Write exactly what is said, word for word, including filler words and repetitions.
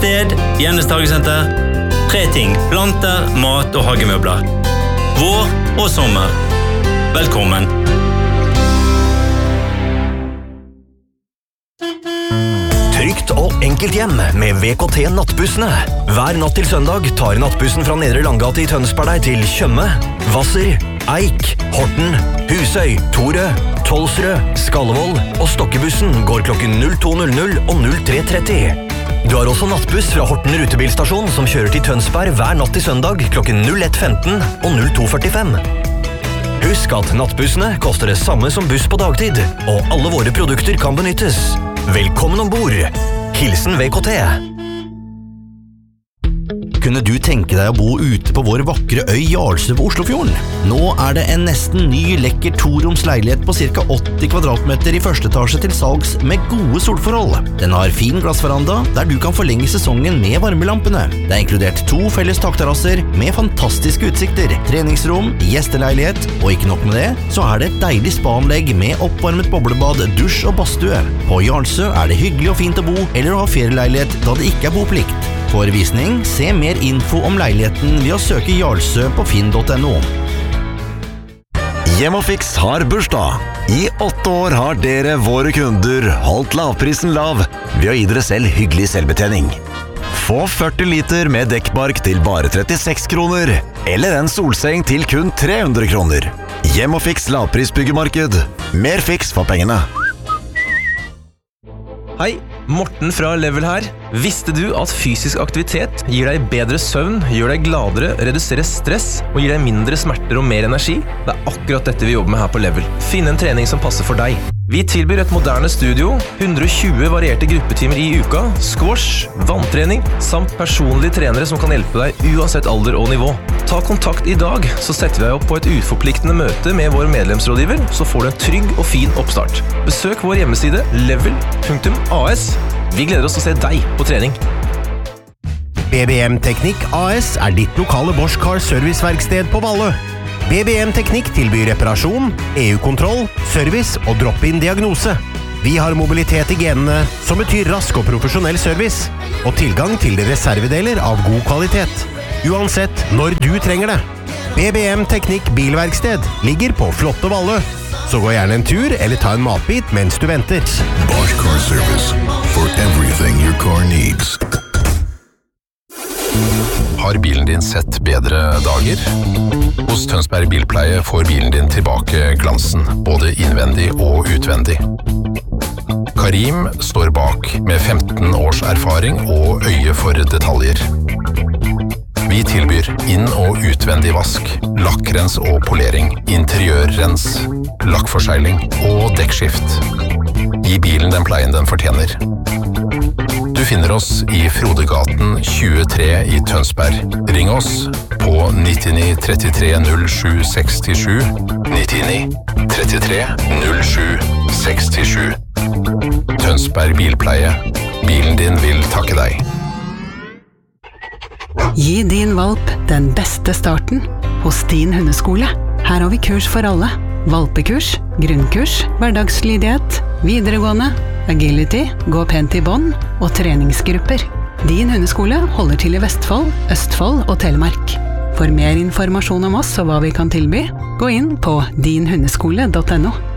Sted, Gjemnes Hagesenter. Tre ting: planter, mat og hagemøbler. Vår og sommer. Velkommen. Trygt og enkelt hjem med V K T Nattbussene. Hver natt til søndag tar nattbussen fra Nedre Langgate i Tønsberg deg til Tjøme, Hvasser, Eik, Horten, Husøy, Torø, Tolsrød, Skallevold, og Stokkebussen går klokken null to null null og null tre tretti. Du har også nattbuss fra Horten rutebilstasjon som kjører til Tønsberg hver natt til søndag klokken null ett femten og null to førtifem. Husk at nattbussene koster det samme som buss på dagtid, og alle våre produkter kan benyttes. Velkommen ombord. Hilsen V K T. Kunne du tenke deg å bo ute på vår vakre øy Jarlsø på Oslofjorden? Nå er det en nesten ny, lekker toroms leilighet på ca. åtti kvadratmeter i første etasje til salgs med gode solforhold. Den har fin glassveranda, der du kan forlenge sesongen med varmelampene. Det er inkludert to felles takterrasser med fantastiske utsikter, treningsrom, gjesteleilighet, og ikke nok med det, så er det et deilig spaanlegg med oppvarmet boblebad, dusj og badstue. På Jarlsø er det hyggelig og fint å bo, eller å ha ferieleilighet da det ikke er boplikt. For visning, se mer info om leiligheten ved å søke Jarlsø på finn punktum no. Hjemmefix har bursdag. I åtte år har dere, våre kunder, holdt lavprisen lav ved å gi dere selv hyggelig selvbetjening. Få førti liter med dekkbark til bare trettiseks kroner, eller en solseng til kun tre hundre kroner. Hjemmefix lavprisbyggemarked. Mer fiks for pengene. Hei, Morten fra Level her. Visste du at fysisk aktivitet gir deg bedre søvn, gjør deg gladere, reduserer stress og gir deg mindre smerter og mer energi? Det er akkurat dette vi jobber med her på Level. Finn en trening som passer for deg. Vi tilbyr et moderne studio, hundre og tjue varierte gruppetimer i uka, squash, vanntrening, samt personlige trenere som kan hjelpe deg uansett alder og nivå. Ta kontakt i dag, så setter vi deg opp på et uforpliktende møte med vår medlemsrådgiver, så får du en trygg og fin oppstart. Besøk vår hjemmeside level punktum a s. Vi gleder oss til å se deg på trening. B B M Teknikk A S er ditt lokale Bosch Car Serviceverksted på Valle. B B M Teknikk tilbyr reparasjon, E U-kontroll, service og drop-in diagnose. Vi har mobilitet i genene, som betyr rask og profesjonell service, og tilgang til reservedeler av god kvalitet. Uansett når du trenger det. B B M Teknikk Bilverksted ligger på flotte Valle. Så gå gjerne en tur eller ta en matbit mens du venter. Bosch Car Service. For everything your car needs. Har bilen din sett bedre dager? Hos Tønsberg Bilpleie får bilen din tilbake glansen, både innvendig og utvendig. Karim står bak med femten års erfaring og øye for detaljer. Vi tilbyr inn- og utvendig vask, lakkrens og polering, interiørrens, lakkforsegling og dekkskift. Gi bilen den pleien den fortjener. Du finner oss i Frodegaten tjuetre i Tønsberg. Ring oss på nittini trettitre null sju sekstisju, nittini trettitre null sju sekstisju. Tønsberg Bilpleie. Bilen din vil takke deg. Gi din valp den beste starten hos din hundeskole. Her har vi kurs for alle. Valpekurs, grunnkurs, hverdagslydighet, videregående, agility, gå pent i bånd og treningsgrupper. Din hundeskole holder til i Vestfold, Østfold og Telemark. For mer informasjon om oss og hva vi kan tilby, gå inn på din hundeskole punktum no.